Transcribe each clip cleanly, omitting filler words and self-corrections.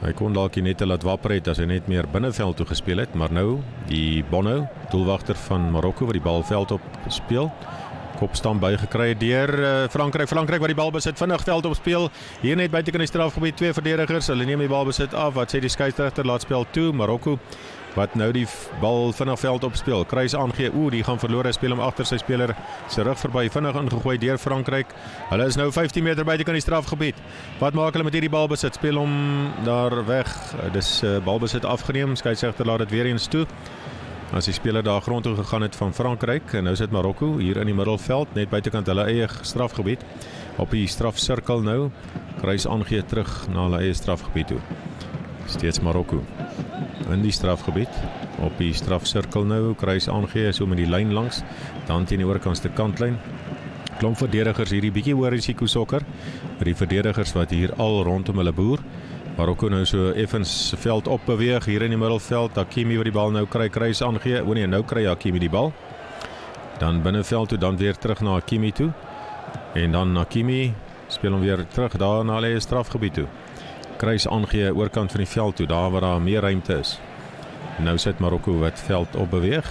Hy kon dalk net laat wapper het as hy net meer binneveld toe gespeel het, maar nou die Bono, doelwagter van Marokko wat die bal veld op speel. Kopstam bygekry deur Frankryk wat die bal besit, vinnig veld op speel. Hier net buitekant die strafgebied, 2 verdedigers, hulle neem die bal besit af. Wat sê die skeieregter, laat speel toe. Marokko wat nou die bal vinnig veld op speel. Kruis aangee, die gaan verloor, hy speel hom agter sy speler se rug verby, vinnig ingegooi deur Frankryk. Hulle is nou 15 meter buitekant die strafgebied. Wat maak hulle met hierdie bal besit? Speel hom daar weg. Dis balbesit afgeneem. Skeieregter laat dit weer eens toe. As die speler daar grond toe gegaan het van Frankryk, en nou sit Marokko hier in die middelveld, net buitekant hulle eie strafgebied, op die strafsirkel nou, Kruis aangee terug na hulle eie strafgebied toe. Steeds Marokko in die strafgebied, op die strafsirkel nou, Kruis aangee, so met die lyn langs, dan teen die oorkantste kantlyn. Klomp verdedigers hierdie bietjie hoër risiko sokker, die verdedigers wat hier al rondom hulle boer. Marokko nou so effens veld op beweeg hier in die middelveld. Hakimi wat die bal nou kry, Kruis aangee. Nou kry Hakimi die bal. Dan binneveld toe, dan weer terug na Hakimi toe. En dan Hakimi speel hom weer terug daar na hulle strafgebied toe. Kruis aangee oorkant van die veld toe, daar waar daar meer ruimte is. Nou sit Marokko wat veld op beweeg.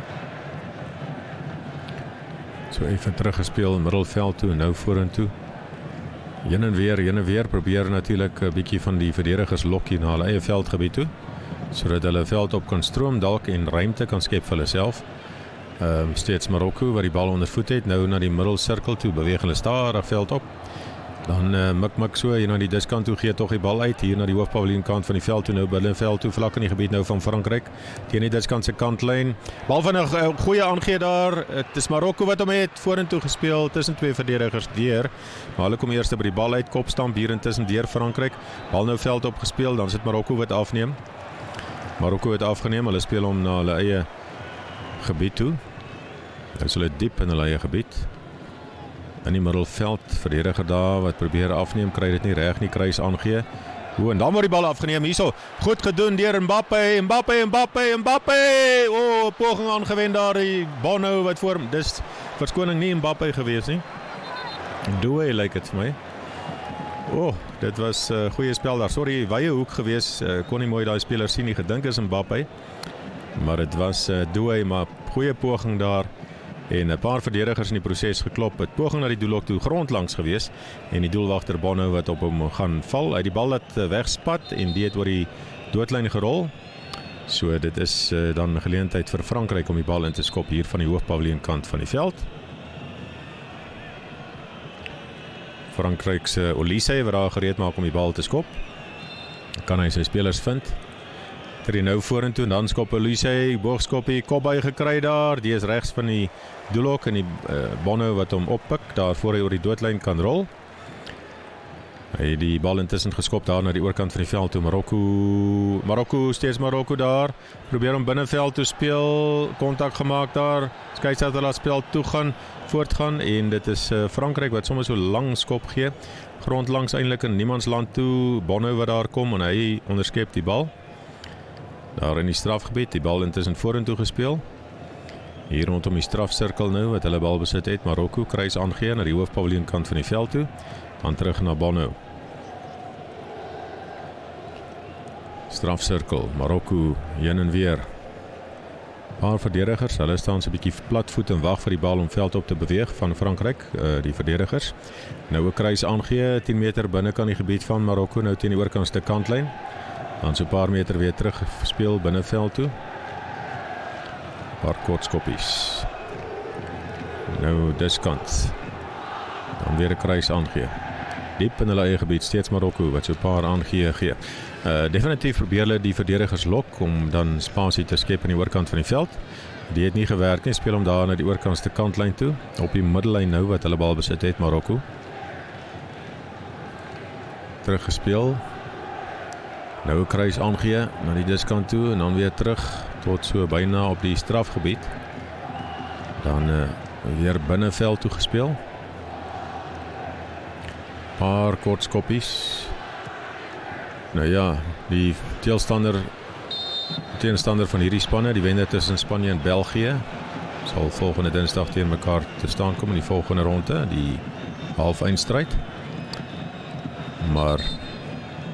So even teruggespeel in middelveld toe, nou vorentoe. Heen en weer, probeer natuurlik 'n bietjie van die verdedigers lokkie na hulle eie veldgebied toe, sodat hulle veld op kan stroom dalk en ruimte kan skep vir hulle self. Steeds Marokko wat die bal onder voet het, nou na die middelsirkel toe, beweeg hulle stadig veld op. Dan mik so hier na die diskant toe, gee tog die bal uit, hier na die hoofpaviljoen kant van die veld toe, nou binneveld toe, vlak in die gebied nou van Frankryk, teen die diskant se kantlyn. Bal van 'n goeie aangee daar, dit is Marokko wat hom het, vorentoe gespeel, tussen 2 verdedigers deur, maar hulle kom eers by die bal uit, kopstamp hier intussen deur Frankryk, bal nou veld op gespeel, dan sit Marokko wat afneem. Marokko het afgeneem, hulle speel hom na hulle eie gebied toe, nou is hulle diep in hulle eie gebied. In die middelveld, verdediger daar wat probeer afneem, kry dit nie reg nie, Kruis aangee. En dan word die bal afgeneem hierso. Goed gedoen deur Mbappé. Poging aangewend daar, die Bono wat voor hom. Dis verskoning nie Mbappé gewees nie. Doué lyk dit vir my. Dit was goeie spel daar. Sorry, wye hoek gewees. Kon nie mooi daai speler sien nie, gedink is Mbappé. Maar dit was Doué, maar goeie poging daar. En 'n paar verdedigers in die proses geklop. Het poging na die doelhok toe grondlangs gewees en die doelwagter Bono wat op hom gaan val, uit die bal het wegspat en die het oor die doodlyn gerol. So dit is dan 'n geleentheid vir Frankryk om die bal in te skop hier van die hoofpaviljoen kant van die veld. Frankryk se Olise wat daar gereed maak om die bal te skop. Kan hy sy spelers vind? Tree nou vorentoe en dan skop Olise, boogskoppie, kopby gekry daar. Die is regs van die doelhok en die Bono wat hom oppik, daar voor hy oor die doodlyn kan rol. Hy die bal intussen geskop daar na die oorkant van die veld toe. Steeds Marokko daar. Probeer om binneveld te speel, kontak gemaak daar. Skeieregter laat spel toe gaan, voortgaan en dit is Frankryk wat sommer so lang skop gee. Grond langs eintlik in niemandsland toe. Bono wat daar kom en hy onderskep die bal. Daar in die strafgebied, die bal intussen vorentoe gespeel. Hier rondom die strafsirkel nou, wat hulle bal besit het, Marokko Kruis aangee na die hoofpaviljoen kant van die veld toe, dan terug na Bono. Strafsirkel, Marokko, heen en weer. Paar verdedigers, hulle staan so 'n bietjie platvoet en wag vir die bal om veld op te beweeg van Frankryk, die verdedigers. Nou 'n Kruis aangee, 10 meter binnekant die gebied van Marokko, nou teen die oorkantste kantlyn. Dan so 'n paar meter weer terug speel binneveld toe. Paar kort skoppies. Nou diskant. Dan weer 'n Kruis aangee. Diep in hulle eie gebied, steeds Marokko wat so 'n paar aangee gee. Definitief probeer hulle die verdedigers lok om dan spasie te skep aan die oorkant van die veld. Die het nie gewerk nie, speel hom daar na die oorkantste kantlyn toe. Op die middellyn nou wat hulle bal besit het, Marokko. Teruggespeel. Nou 'n Kruis aangee na die diskant toe en dan weer terug tot so byna op die strafgebied. Dan weer binneveld toe gespeel. Paar kort skoppies. Nou ja, die teenstander van hierdie spanne, die wenner tussen Spanje en België, sal volgende Dinsdag teen mekaar te staan kom in die volgende ronde, die halfeindstryd. Maar